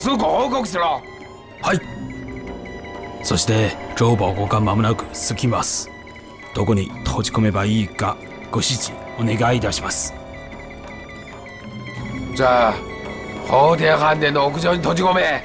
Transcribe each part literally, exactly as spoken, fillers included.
通ご報告しろ。 はい。そして情報が間もなく着きます。どこに閉じ込めばいいかご指示お願いいたします。 じゃあ法典飯店の屋上に閉じ込め。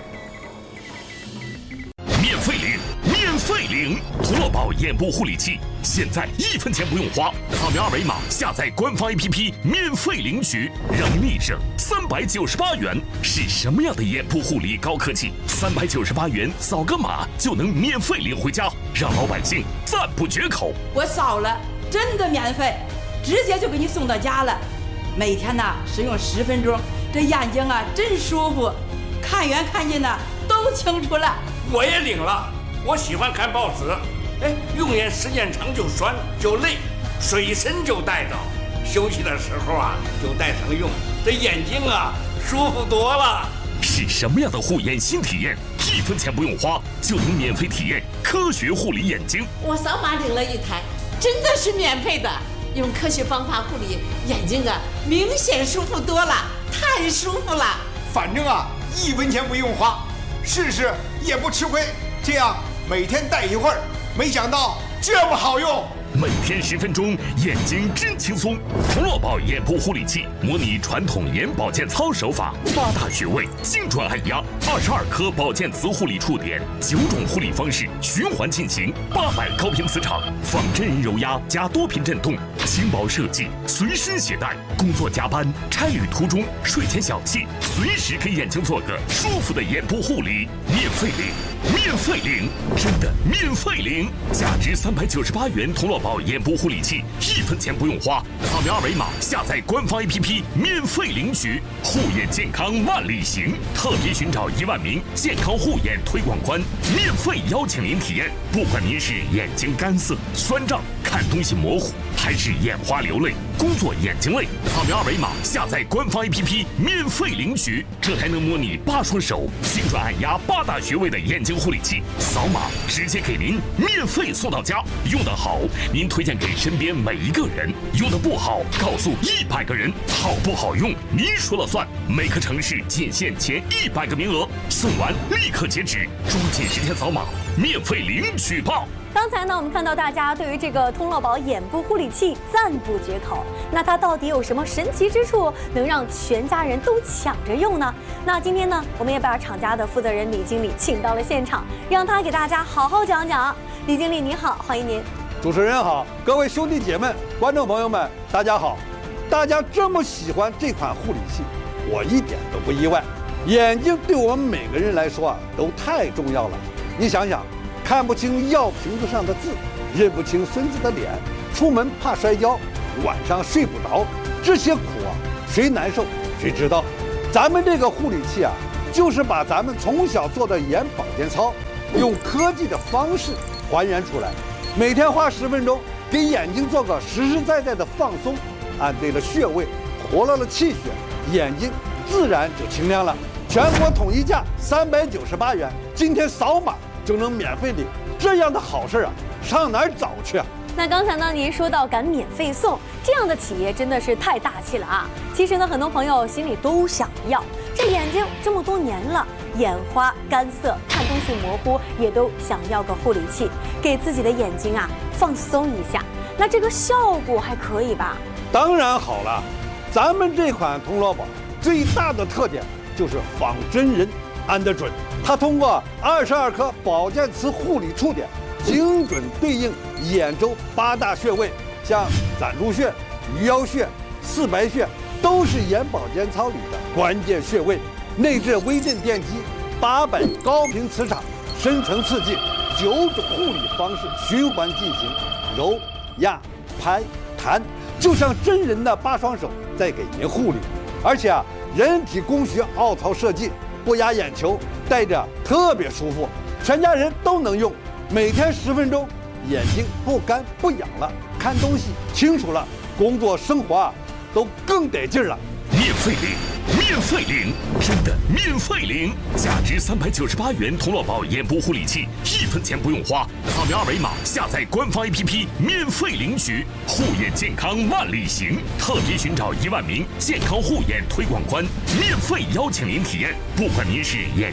免费领，免费领！童乐宝眼部护理器，现在一分钱不用花，扫描二维码下载官方 A P P， 免费领取，让立省三百九十八元。是什么样的眼部护理高科技？三百九十八元扫个码就能免费领回家，让老百姓赞不绝口。 我扫了，真的免费，直接就给你送到家了。每天呢使用十分钟，这眼睛啊真舒服，看远看近呢都清楚了。 我也领了，我喜欢看报纸，哎，用眼时间长就酸就累，水参就带着，休息的时候啊就带上用，这眼睛啊舒服多了。 是什么样的护眼新体验？一分钱不用花就能免费体验科学护理眼睛。 我扫码领了一台，真的是免费的，用科学方法护理眼睛啊，明显舒服多了，太舒服了。 反正啊，一分钱不用花，试试也不吃亏。这样每天戴一会儿，没想到这么好用。 每天十分钟，眼睛真轻松。童乐宝眼部护理器模拟传统眼保健操手法，八大穴位精准按压，二十二颗保健磁护理触点，九种护理方式循环进行，八百高频磁场，仿真人揉压加多频震动，轻薄设计，随身携带。工作加班、差旅途中、睡前小憩，随时给眼睛做个舒服的眼部护理，免费领，免费领，真的免费领！价值三百九十八元童乐宝眼部护理器，一分钱不用花，扫描二维码下载官方 A P P， 免费领取。护眼健康万里行，特别寻找一万名健康护眼推广官，免费邀请您体验。不管您是眼睛干涩、酸胀、看东西模糊，还是眼花流泪、工作眼睛累，扫描二维码下载官方 A P P， 免费领取。这还能模拟八双手精准按压八大穴位的眼睛护理器，扫码直接给您免费送到家。用得好，您推荐给身边每一个人；用得不好，告诉一百个人。好不好用，您说了算。每个城市仅限前一百个名额，送完立刻截止，抓紧时间扫码，免费领取吧。 刚才呢，我们看到大家对于这个通乐宝眼部护理器赞不绝口。那它到底有什么神奇之处，能让全家人都抢着用呢？那今天呢，我们也把厂家的负责人李经理请到了现场，让他给大家好好讲讲。李经理您好，欢迎您。 主持人好，各位兄弟姐妹、观众朋友们，大家好。大家这么喜欢这款护理器，我一点都不意外。眼睛对我们每个人来说啊，都太重要了。你想想。看不清药瓶子上的字，认不清孙子的脸，出门怕摔跤，晚上睡不着，这些苦啊，谁难受谁知道。咱们这个护理器啊，就是把咱们从小做的眼保健操，用科技的方式还原出来，每天花十分钟，给眼睛做个实实在在的放松，按对了穴位，活络了气血，眼睛自然就清亮了。全国统一价三百九十八元，今天扫码就能免费领，这样的好事啊，上哪儿找去啊？ 那刚才呢，您说到敢免费送，这样的企业真的是太大气了啊！其实呢，很多朋友心里都想要，这眼睛这么多年了，眼花干涩，看东西模糊，也都想要个护理器，给自己的眼睛啊放松一下。那这个效果还可以吧？ 当然好了，咱们这款童乐宝最大的特点就是仿真人按得准。它通过二十二颗保健磁护理触点，精准对应眼周八大穴位，像攒竹穴、鱼腰穴、四白穴，都是眼保健操里的关键穴位。内置微震电机，八百高频磁场，深层刺激，九种护理方式循环进行，揉、压、拍、弹，就像真人的八双手在给您护理。而且啊，人体工学凹槽设计，不压眼球，戴着特别舒服，全家人都能用。每天十分钟，眼睛不干不痒了，看东西清楚了，工作生活啊都更得劲了。 免费领，免费领，真的免费领！价值三百九十八元童乐宝眼部护理器，一分钱不用花，扫描二维码下载官方 A P P， 免费领取。护眼健康万里行，特别寻找一万名健康护眼推广官，免费邀请您体验。不管您是眼